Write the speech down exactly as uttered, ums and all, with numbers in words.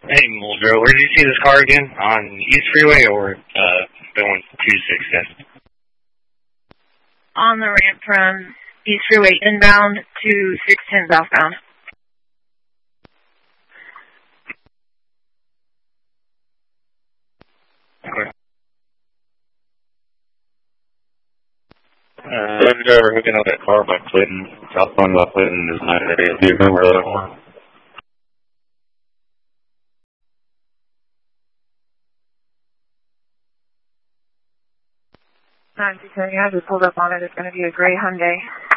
Hey, Muldrow, where did you see this car again? On East Freeway or uh, going two six ten? On the ramp from East Freeway inbound to six ten southbound. Okay. Uh, the driver hooking up that car by Clinton, southbound by Clinton is nine eight. Do you remember that one? nine six ten, I just pulled up on it. It's going to be a gray Hyundai.